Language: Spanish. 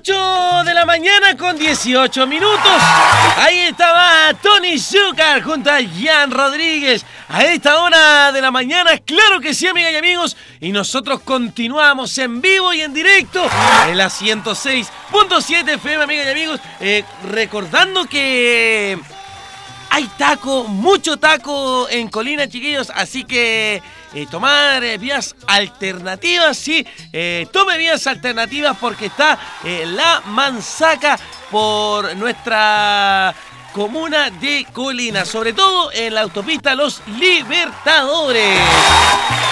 8 de la mañana con 18 minutos. Ahí estaba Tony Zúcar junto a Jan Rodríguez. A esta hora de la mañana, claro que sí, amigas y amigos. Y nosotros continuamos en vivo y en directo en la 106.7 FM, amigas y amigos. Recordando que hay taco, mucho taco en Colina, chiquillos. Así que tomar vías alternativas, sí. Tome vías alternativas porque está la Manzaca por nuestra comuna de Colina. Sobre todo en la autopista Los Libertadores.